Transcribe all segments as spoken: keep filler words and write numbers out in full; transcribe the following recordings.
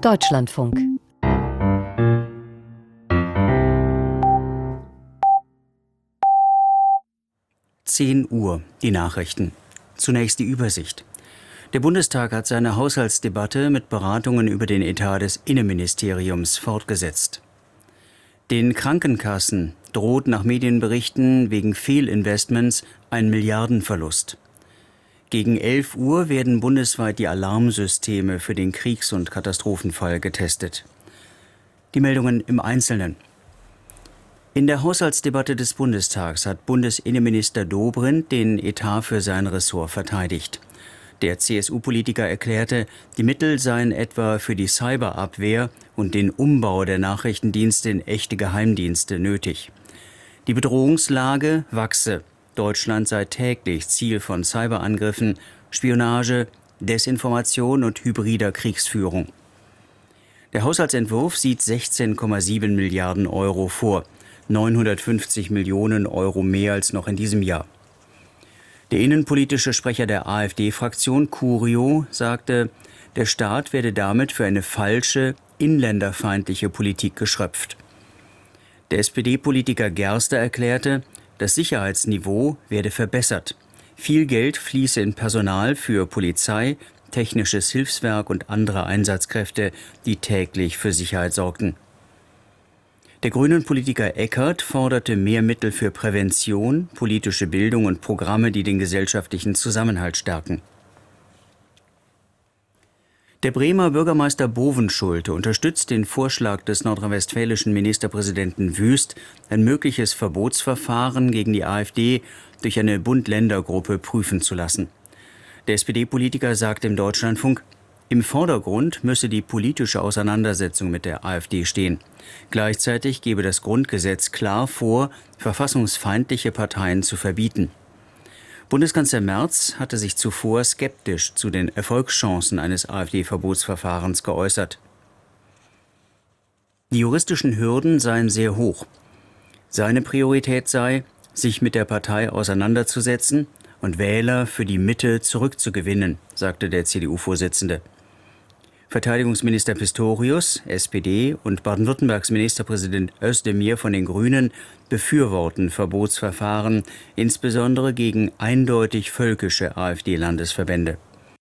Deutschlandfunk. zehn Uhr, die Nachrichten. Zunächst die Übersicht. Der Bundestag hat seine Haushaltsdebatte mit Beratungen über den Etat des Innenministeriums fortgesetzt. Den Krankenkassen droht nach Medienberichten wegen Fehlinvestments ein Milliardenverlust. Gegen elf Uhr werden bundesweit die Alarmsysteme für den Kriegs- und Katastrophenfall getestet. Die Meldungen im Einzelnen. In der Haushaltsdebatte des Bundestags hat Bundesinnenminister Dobrindt den Etat für sein Ressort verteidigt. Der C S U-Politiker erklärte, die Mittel seien etwa für die Cyberabwehr und den Umbau der Nachrichtendienste in echte Geheimdienste nötig. Die Bedrohungslage wachse. Deutschland sei täglich Ziel von Cyberangriffen, Spionage, Desinformation und hybrider Kriegsführung. Der Haushaltsentwurf sieht sechzehn Komma sieben Milliarden Euro vor, neunhundertfünfzig Millionen Euro mehr als noch in diesem Jahr. Der innenpolitische Sprecher der AfD-Fraktion, Curio, sagte, der Staat werde damit für eine falsche, inländerfeindliche Politik geschröpft. Der S P D-Politiker Gerster erklärte, das Sicherheitsniveau werde verbessert. Viel Geld fließe in Personal für Polizei, technisches Hilfswerk und andere Einsatzkräfte, die täglich für Sicherheit sorgten. Der Grünen-Politiker Eckert forderte mehr Mittel für Prävention, politische Bildung und Programme, die den gesellschaftlichen Zusammenhalt stärken. Der Bremer Bürgermeister Bovenschulte unterstützt den Vorschlag des nordrhein-westfälischen Ministerpräsidenten Wüst, ein mögliches Verbotsverfahren gegen die AfD durch eine Bund-Länder-Gruppe prüfen zu lassen. Der S P D-Politiker sagt im Deutschlandfunk, im Vordergrund müsse die politische Auseinandersetzung mit der AfD stehen. Gleichzeitig gebe das Grundgesetz klar vor, verfassungsfeindliche Parteien zu verbieten. Bundeskanzler Merz hatte sich zuvor skeptisch zu den Erfolgschancen eines AfD-Verbotsverfahrens geäußert. Die juristischen Hürden seien sehr hoch. Seine Priorität sei, sich mit der Partei auseinanderzusetzen und Wähler für die Mitte zurückzugewinnen, sagte der C D U-Vorsitzende. Verteidigungsminister Pistorius, S P D, und Baden-Württembergs Ministerpräsident Özdemir von den Grünen befürworten Verbotsverfahren, insbesondere gegen eindeutig völkische AfD-Landesverbände.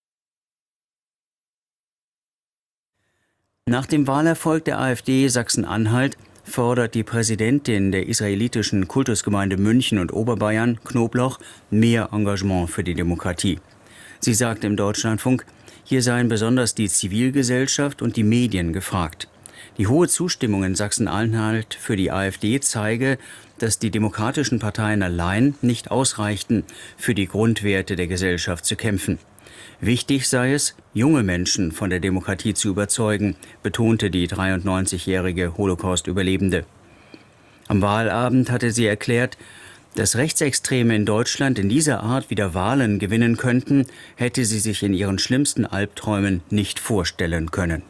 Nach dem Wahlerfolg der AfD Sachsen-Anhalt fordert die Präsidentin der israelitischen Kultusgemeinde München und Oberbayern, Knobloch, mehr Engagement für die Demokratie. Sie sagt im Deutschlandfunk, hier seien besonders die Zivilgesellschaft und die Medien gefragt. Die hohe Zustimmung in Sachsen-Anhalt für die AfD zeige, dass die demokratischen Parteien allein nicht ausreichten, für die Grundwerte der Gesellschaft zu kämpfen. Wichtig sei es, junge Menschen von der Demokratie zu überzeugen, betonte die dreiundneunzigjährige Holocaust-Überlebende. Am Wahlabend hatte sie erklärt, dass Rechtsextreme in Deutschland in dieser Art wieder Wahlen gewinnen könnten, hätte sie sich in ihren schlimmsten Albträumen nicht vorstellen können.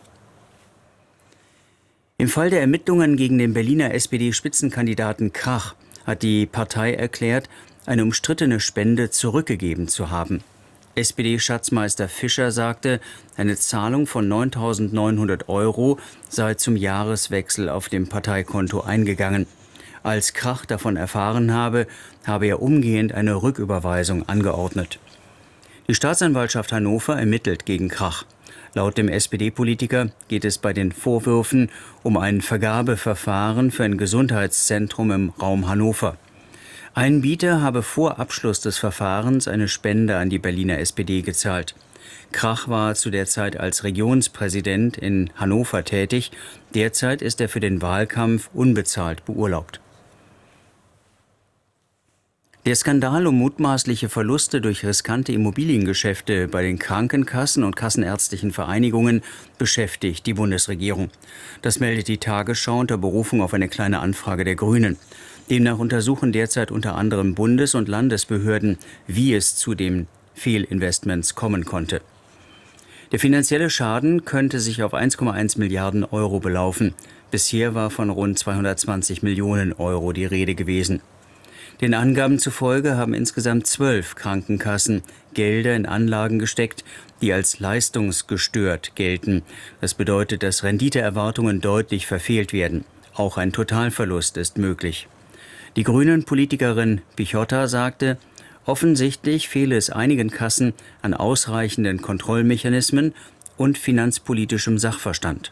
Im Fall der Ermittlungen gegen den Berliner S P D-Spitzenkandidaten Krach hat die Partei erklärt, eine umstrittene Spende zurückgegeben zu haben. S P D-Schatzmeister Fischer sagte, eine Zahlung von neuntausendneunhundert Euro sei zum Jahreswechsel auf dem Parteikonto eingegangen. Als Krach davon erfahren habe, habe er umgehend eine Rücküberweisung angeordnet. Die Staatsanwaltschaft Hannover ermittelt gegen Krach. Laut dem S P D-Politiker geht es bei den Vorwürfen um ein Vergabeverfahren für ein Gesundheitszentrum im Raum Hannover. Ein Bieter habe vor Abschluss des Verfahrens eine Spende an die Berliner S P D gezahlt. Krach war zu der Zeit als Regionspräsident in Hannover tätig. Derzeit ist er für den Wahlkampf unbezahlt beurlaubt. Der Skandal um mutmaßliche Verluste durch riskante Immobiliengeschäfte bei den Krankenkassen und kassenärztlichen Vereinigungen beschäftigt die Bundesregierung. Das meldet die Tagesschau unter Berufung auf eine kleine Anfrage der Grünen. Demnach untersuchen derzeit unter anderem Bundes- und Landesbehörden, wie es zu den Fehlinvestments kommen konnte. Der finanzielle Schaden könnte sich auf eins Komma eins Milliarden Euro belaufen. Bisher war von rund zweihundertzwanzig Millionen Euro die Rede gewesen. Den Angaben zufolge haben insgesamt zwölf Krankenkassen Gelder in Anlagen gesteckt, die als leistungsgestört gelten. Das bedeutet, dass Renditeerwartungen deutlich verfehlt werden. Auch ein Totalverlust ist möglich. Die Grünen-Politikerin Pichotta sagte, offensichtlich fehle es einigen Kassen an ausreichenden Kontrollmechanismen und finanzpolitischem Sachverstand.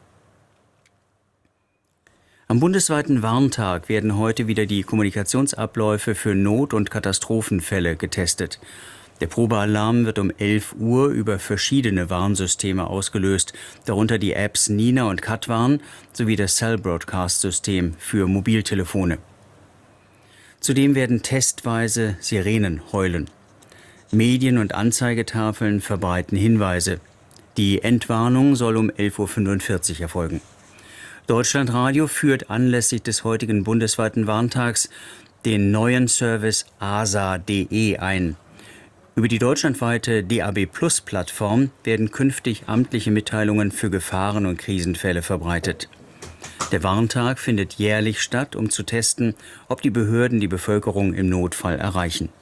Am bundesweiten Warntag werden heute wieder die Kommunikationsabläufe für Not- und Katastrophenfälle getestet. Der Probealarm wird um elf Uhr über verschiedene Warnsysteme ausgelöst, darunter die Apps Nina und Katwarn sowie das Cell Broadcast System für Mobiltelefone. Zudem werden testweise Sirenen heulen. Medien- und Anzeigetafeln verbreiten Hinweise. Die Entwarnung soll um elf Uhr fünfundvierzig erfolgen. Deutschlandradio führt anlässlich des heutigen bundesweiten Warntags den neuen Service A S A punkt de ein. Über die deutschlandweite D A B Plus Plattform werden künftig amtliche Mitteilungen für Gefahren- und Krisenfälle verbreitet. Der Warntag findet jährlich statt, um zu testen, ob die Behörden die Bevölkerung im Notfall erreichen.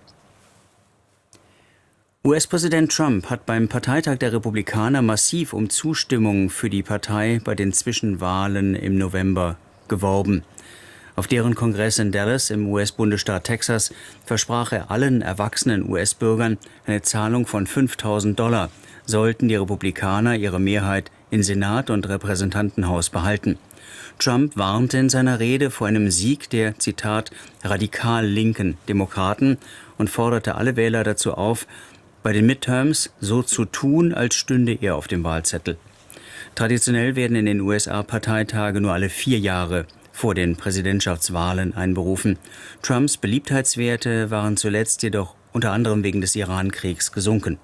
U S-Präsident Trump hat beim Parteitag der Republikaner massiv um Zustimmung für die Partei bei den Zwischenwahlen im November geworben. Auf deren Kongress in Dallas im U S-Bundesstaat Texas versprach er allen erwachsenen U S-Bürgern eine Zahlung von fünftausend Dollar, sollten die Republikaner ihre Mehrheit in Senat und Repräsentantenhaus behalten. Trump warnte in seiner Rede vor einem Sieg der, Zitat, radikal linken Demokraten und forderte alle Wähler dazu auf, bei den Midterms so zu tun, als stünde er auf dem Wahlzettel. Traditionell werden in den U S A Parteitage nur alle vier Jahre vor den Präsidentschaftswahlen einberufen. Trumps Beliebtheitswerte waren zuletzt jedoch unter anderem wegen des Iran-Kriegs gesunken.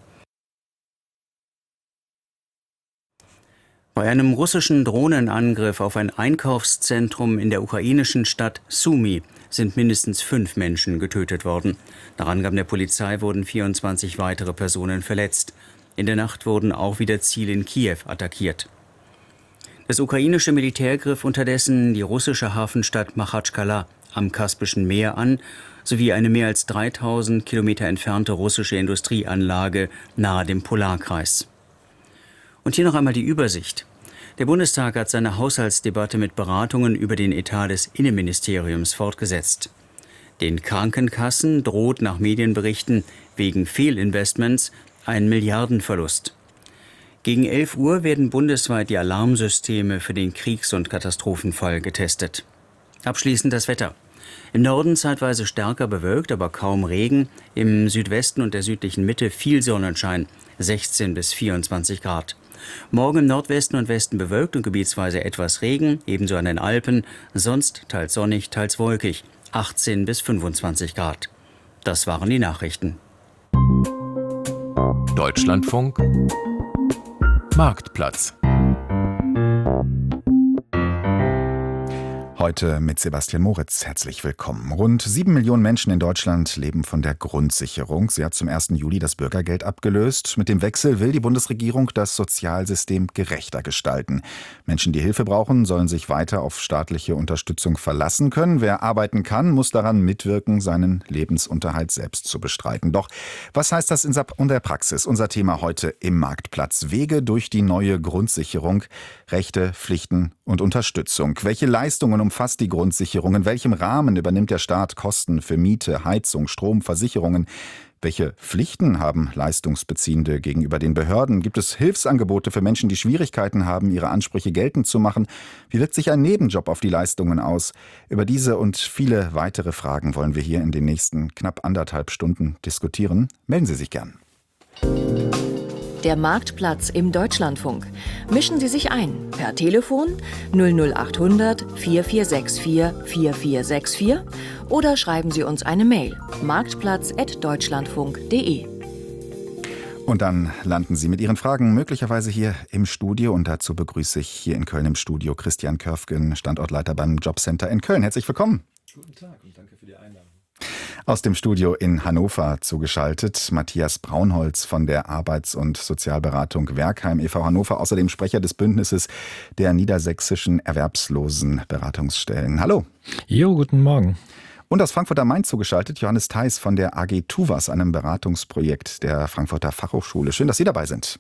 Bei einem russischen Drohnenangriff auf ein Einkaufszentrum in der ukrainischen Stadt Sumy sind mindestens fünf Menschen getötet worden. Nach Angaben der Polizei wurden vierundzwanzig weitere Personen verletzt. In der Nacht wurden auch wieder Ziele in Kiew attackiert. Das ukrainische Militär griff unterdessen die russische Hafenstadt Machatschkala am Kaspischen Meer an, sowie eine mehr als dreitausend Kilometer entfernte russische Industrieanlage nahe dem Polarkreis. Und hier noch einmal die Übersicht. Der Bundestag hat seine Haushaltsdebatte mit Beratungen über den Etat des Innenministeriums fortgesetzt. Den Krankenkassen droht nach Medienberichten wegen Fehlinvestments ein Milliardenverlust. Gegen elf Uhr werden bundesweit die Alarmsysteme für den Kriegs- und Katastrophenfall getestet. Abschließend das Wetter. Im Norden zeitweise stärker bewölkt, aber kaum Regen. Im Südwesten und der südlichen Mitte viel Sonnenschein, sechzehn bis vierundzwanzig Grad. Morgen im Nordwesten und Westen bewölkt und gebietsweise etwas Regen, ebenso an den Alpen, sonst teils sonnig, teils wolkig, achtzehn bis fünfundzwanzig Grad. Das waren die Nachrichten. Deutschlandfunk Marktplatz. Heute mit Sebastian Moritz. Herzlich willkommen. Rund sieben Millionen Menschen in Deutschland leben von der Grundsicherung. Sie hat zum ersten Juli das Bürgergeld abgelöst. Mit dem Wechsel will die Bundesregierung das Sozialsystem gerechter gestalten. Menschen, die Hilfe brauchen, sollen sich weiter auf staatliche Unterstützung verlassen können. Wer arbeiten kann, muss daran mitwirken, seinen Lebensunterhalt selbst zu bestreiten. Doch was heißt das in der Praxis? Unser Thema heute im Marktplatz. Wege durch die neue Grundsicherung, Rechte, Pflichten und Unterstützung. Welche Leistungen umfasst die Grundsicherung? In welchem Rahmen übernimmt der Staat Kosten für Miete, Heizung, Strom, Versicherungen? Welche Pflichten haben Leistungsbeziehende gegenüber den Behörden? Gibt es Hilfsangebote für Menschen, die Schwierigkeiten haben, ihre Ansprüche geltend zu machen? Wie wirkt sich ein Nebenjob auf die Leistungen aus? Über diese und viele weitere Fragen wollen wir hier in den nächsten knapp anderthalb Stunden diskutieren. Melden Sie sich gern. Der Marktplatz im Deutschlandfunk. Mischen Sie sich ein per Telefon null null acht hundert vier vier sechs vier vier vier sechs vier oder schreiben Sie uns eine Mail marktplatz at deutschlandfunk punkt de. Und dann landen Sie mit Ihren Fragen möglicherweise hier im Studio. Und dazu begrüße ich hier in Köln im Studio Christian Körfgen, Standortleiter beim Jobcenter in Köln. Herzlich willkommen. Guten Tag und danke für die Einladung. Aus dem Studio in Hannover zugeschaltet Matthias Braunholz von der Arbeits- und Sozialberatung Werkheim e V Hannover, außerdem Sprecher des Bündnisses der niedersächsischen Erwerbslosenberatungsstellen. Hallo. Jo, guten Morgen. Und aus Frankfurt am Main zugeschaltet Johannes Theis von der A G TUVAS, einem Beratungsprojekt der Frankfurter Fachhochschule. Schön, dass Sie dabei sind.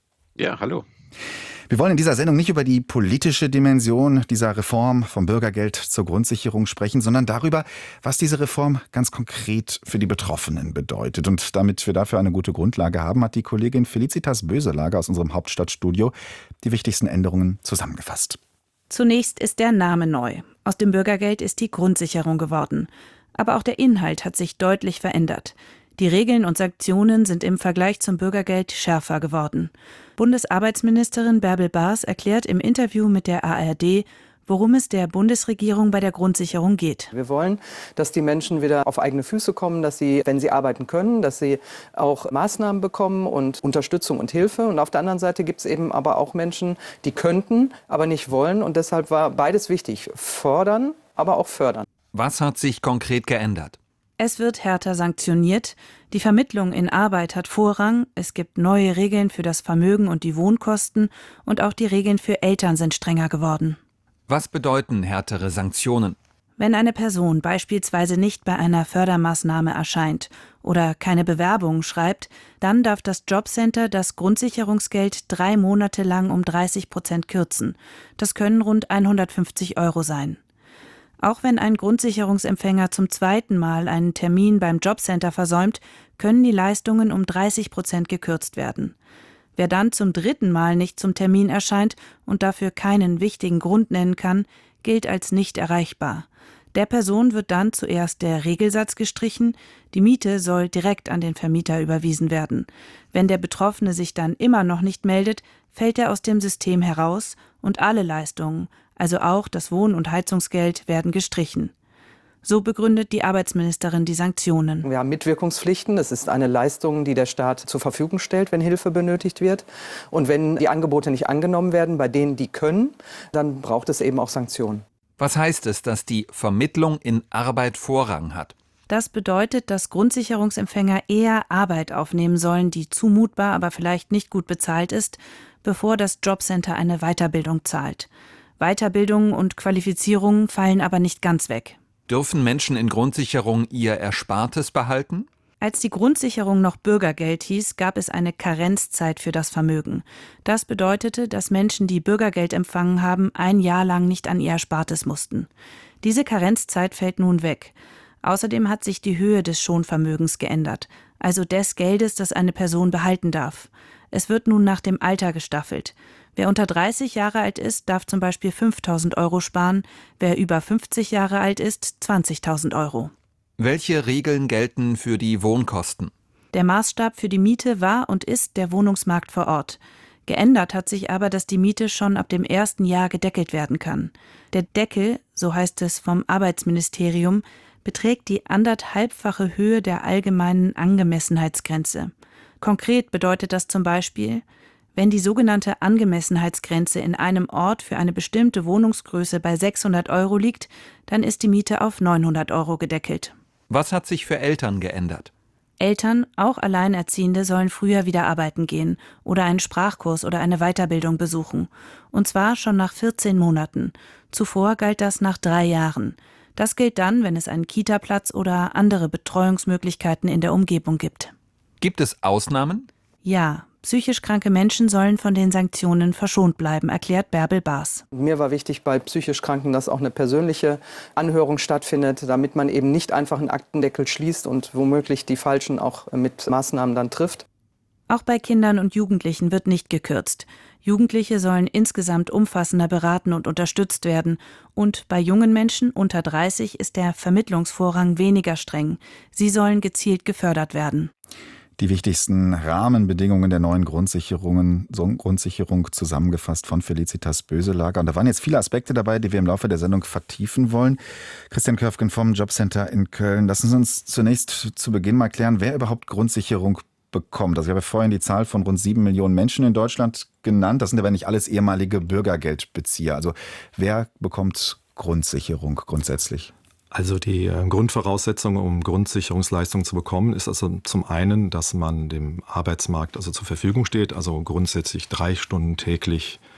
Ja, hallo. Wir wollen in dieser Sendung nicht über die politische Dimension dieser Reform vom Bürgergeld zur Grundsicherung sprechen, sondern darüber, was diese Reform ganz konkret für die Betroffenen bedeutet. Und damit wir dafür eine gute Grundlage haben, hat die Kollegin Felicitas Böselager aus unserem Hauptstadtstudio die wichtigsten Änderungen zusammengefasst. Zunächst ist der Name neu. Aus dem Bürgergeld ist die Grundsicherung geworden. Aber auch der Inhalt hat sich deutlich verändert. Die Regeln und Sanktionen sind im Vergleich zum Bürgergeld schärfer geworden. Bundesarbeitsministerin Bärbel Baas erklärt im Interview mit der A R D, worum es der Bundesregierung bei der Grundsicherung geht. Wir wollen, dass die Menschen wieder auf eigene Füße kommen, dass sie, wenn sie arbeiten können, dass sie auch Maßnahmen bekommen und Unterstützung und Hilfe. Und auf der anderen Seite gibt es eben aber auch Menschen, die könnten, aber nicht wollen. Und deshalb war beides wichtig. Fordern, aber auch fördern. Was hat sich konkret geändert? Es wird härter sanktioniert, die Vermittlung in Arbeit hat Vorrang, es gibt neue Regeln für das Vermögen und die Wohnkosten und auch die Regeln für Eltern sind strenger geworden. Was bedeuten härtere Sanktionen? Wenn eine Person beispielsweise nicht bei einer Fördermaßnahme erscheint oder keine Bewerbung schreibt, dann darf das Jobcenter das Grundsicherungsgeld drei Monate lang um dreißig Prozent kürzen. Das können rund hundertfünfzig Euro sein. Auch wenn ein Grundsicherungsempfänger zum zweiten Mal einen Termin beim Jobcenter versäumt, können die Leistungen um dreißig Prozent gekürzt werden. Wer dann zum dritten Mal nicht zum Termin erscheint und dafür keinen wichtigen Grund nennen kann, gilt als nicht erreichbar. Der Person wird dann zuerst der Regelsatz gestrichen, die Miete soll direkt an den Vermieter überwiesen werden. Wenn der Betroffene sich dann immer noch nicht meldet, fällt er aus dem System heraus und alle Leistungen, also auch das Wohn- und Heizungsgeld, werden gestrichen. So begründet die Arbeitsministerin die Sanktionen. Wir haben Mitwirkungspflichten. Das ist eine Leistung, die der Staat zur Verfügung stellt, wenn Hilfe benötigt wird. Und wenn die Angebote nicht angenommen werden, bei denen die können, dann braucht es eben auch Sanktionen. Was heißt es, dass die Vermittlung in Arbeit Vorrang hat? Das bedeutet, dass Grundsicherungsempfänger eher Arbeit aufnehmen sollen, die zumutbar, aber vielleicht nicht gut bezahlt ist, bevor das Jobcenter eine Weiterbildung zahlt. Weiterbildungen und Qualifizierungen fallen aber nicht ganz weg. Dürfen Menschen in Grundsicherung ihr Erspartes behalten? Als die Grundsicherung noch Bürgergeld hieß, gab es eine Karenzzeit für das Vermögen. Das bedeutete, dass Menschen, die Bürgergeld empfangen haben, ein Jahr lang nicht an ihr Erspartes mussten. Diese Karenzzeit fällt nun weg. Außerdem hat sich die Höhe des Schonvermögens geändert, also des Geldes, das eine Person behalten darf. Es wird nun nach dem Alter gestaffelt. Wer unter dreißig Jahre alt ist, darf zum Beispiel fünftausend Euro sparen, wer über fünfzig Jahre alt ist, zwanzigtausend Euro. Welche Regeln gelten für die Wohnkosten? Der Maßstab für die Miete war und ist der Wohnungsmarkt vor Ort. Geändert hat sich aber, dass die Miete schon ab dem ersten Jahr gedeckelt werden kann. Der Deckel, so heißt es vom Arbeitsministerium, beträgt die anderthalbfache Höhe der allgemeinen Angemessenheitsgrenze. Konkret bedeutet das zum Beispiel, wenn die sogenannte Angemessenheitsgrenze in einem Ort für eine bestimmte Wohnungsgröße bei sechshundert Euro liegt, dann ist die Miete auf neunhundert Euro gedeckelt. Was hat sich für Eltern geändert? Eltern, auch Alleinerziehende, sollen früher wieder arbeiten gehen oder einen Sprachkurs oder eine Weiterbildung besuchen. Und zwar schon nach vierzehn Monaten. Zuvor galt das nach drei Jahren. Das gilt dann, wenn es einen Kita-Platz oder andere Betreuungsmöglichkeiten in der Umgebung gibt. Gibt es Ausnahmen? Ja, psychisch kranke Menschen sollen von den Sanktionen verschont bleiben, erklärt Bärbel Baas. Mir war wichtig bei psychisch Kranken, dass auch eine persönliche Anhörung stattfindet, damit man eben nicht einfach einen Aktendeckel schließt und womöglich die Falschen auch mit Maßnahmen dann trifft. Auch bei Kindern und Jugendlichen wird nicht gekürzt. Jugendliche sollen insgesamt umfassender beraten und unterstützt werden. Und bei jungen Menschen unter dreißig ist der Vermittlungsvorrang weniger streng. Sie sollen gezielt gefördert werden. Die wichtigsten Rahmenbedingungen der neuen Grundsicherungen, so Grundsicherung zusammengefasst von Felicitas Böselager. Und da waren jetzt viele Aspekte dabei, die wir im Laufe der Sendung vertiefen wollen. Christian Körfgen vom Jobcenter in Köln. Lassen Sie uns zunächst zu Beginn mal klären, wer überhaupt Grundsicherung bekommt. Also ich habe vorhin die Zahl von rund sieben Millionen Menschen in Deutschland genannt. Das sind aber nicht alles ehemalige Bürgergeldbezieher. Also wer bekommt Grundsicherung grundsätzlich? Also die äh, Grundvoraussetzung, um Grundsicherungsleistungen zu bekommen, ist also zum einen, dass man dem Arbeitsmarkt also zur Verfügung steht, also grundsätzlich drei Stunden täglich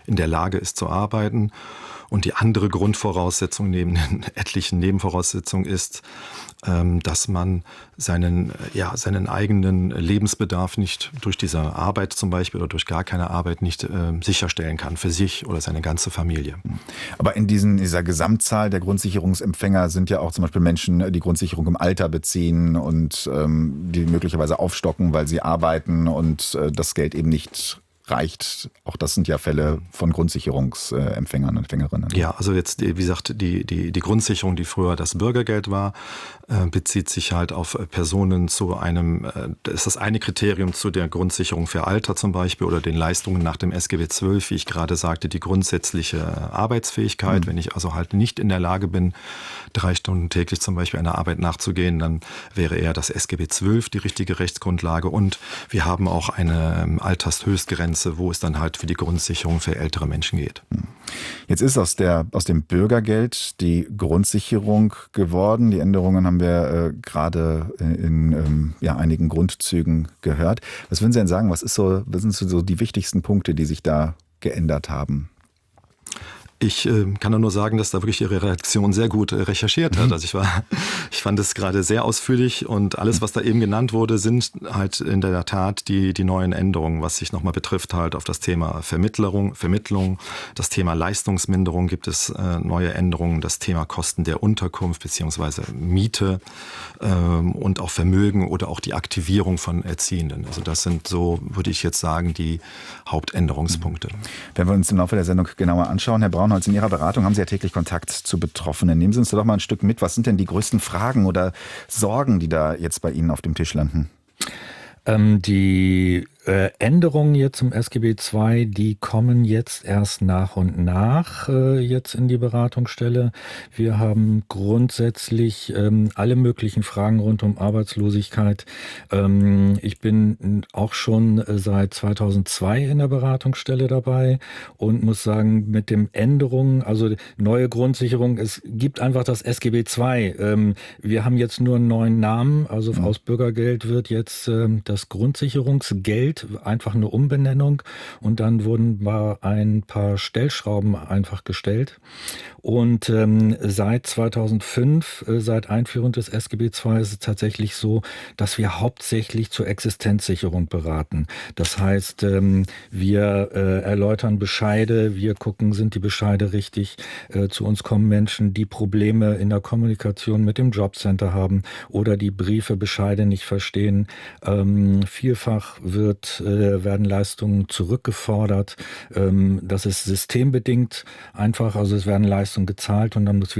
in der Lage ist zu arbeiten. Und die andere Grundvoraussetzung neben den etlichen Nebenvoraussetzungen ist, dass man seinen, ja, seinen eigenen Lebensbedarf nicht durch diese Arbeit zum Beispiel oder durch gar keine Arbeit nicht äh, sicherstellen kann für sich oder seine ganze Familie. Aber in diesen, dieser Gesamtzahl der Grundsicherungsempfänger sind ja auch zum Beispiel Menschen, die Grundsicherung im Alter beziehen und ähm, die möglicherweise aufstocken, weil sie arbeiten und äh, das Geld eben nicht reicht. Auch das sind ja Fälle von Grundsicherungsempfängern und Empfängerinnen. Ja, also jetzt, wie gesagt, die, die, die Grundsicherung, die früher das Bürgergeld war, äh, bezieht sich halt auf Personen zu einem, äh, das ist das eine Kriterium zu der Grundsicherung für Alter zum Beispiel oder den Leistungen nach dem S G B zwölf, wie ich gerade sagte, die grundsätzliche Arbeitsfähigkeit. Mhm. Wenn ich also halt nicht in der Lage bin, drei Stunden täglich zum Beispiel einer Arbeit nachzugehen, dann wäre eher das S G B zwölf die richtige Rechtsgrundlage. Und wir haben auch eine ähm, Altershöchstgrenze, wo es dann halt für die Grundsicherung für ältere Menschen geht. Jetzt ist aus, der, aus dem Bürgergeld die Grundsicherung geworden. Die Änderungen haben wir äh, gerade in ähm, ja, einigen Grundzügen gehört. Was würden Sie denn sagen, was, ist so, was sind so die wichtigsten Punkte, die sich da geändert haben? Ich äh, kann nur sagen, dass da wirklich Ihre Redaktion sehr gut äh, recherchiert hat. Also ich war, ich fand es gerade sehr ausführlich und alles, was da eben genannt wurde, sind halt in der Tat die, die neuen Änderungen, was sich nochmal betrifft halt auf das Thema Vermittlung, Vermittlung, das Thema Leistungsminderung gibt es äh, neue Änderungen, das Thema Kosten der Unterkunft beziehungsweise Miete ähm, und auch Vermögen oder auch die Aktivierung von Erziehenden. Also das sind so, würde ich jetzt sagen, die Hauptänderungspunkte. Wenn wir uns im Laufe der Sendung genauer anschauen, Herr Braun, in Ihrer Beratung haben Sie ja täglich Kontakt zu Betroffenen. Nehmen Sie uns doch mal ein Stück mit. Was sind denn die größten Fragen oder Sorgen, die da jetzt bei Ihnen auf dem Tisch landen? Ähm, die äh, Änderungen jetzt zum S G B zwei, die kommen jetzt erst nach und nach äh, jetzt in die Beratungsstelle. Wir haben grundsätzlich ähm, alle möglichen Fragen rund um Arbeitslosigkeit. Ähm, ich bin auch schon seit zweitausendzwei in der Beratungsstelle dabei und muss sagen, mit den Änderungen, also neue Grundsicherung, es gibt einfach das S G B zwei. Ähm, wir haben jetzt nur einen neuen Namen, also mhm. aus Bürgergeld wird jetzt ähm, das Grundsicherungsgeld, einfach eine Umbenennung, und dann wurden mal ein paar Stellschrauben einfach gestellt. Und ähm, seit zweitausendfünf, äh, seit Einführung des S G B zwei, ist es tatsächlich so, dass wir hauptsächlich zur Existenzsicherung beraten. Das heißt, ähm, wir äh, erläutern Bescheide, wir gucken, sind die Bescheide richtig. Äh, zu uns kommen Menschen, die Probleme in der Kommunikation mit dem Jobcenter haben oder die Briefe, Bescheide nicht verstehen. Ähm, vielfach wird, äh, werden Leistungen zurückgefordert. Ähm, das ist systembedingt einfach, also es werden Leistungen gezahlt und dann muss wieder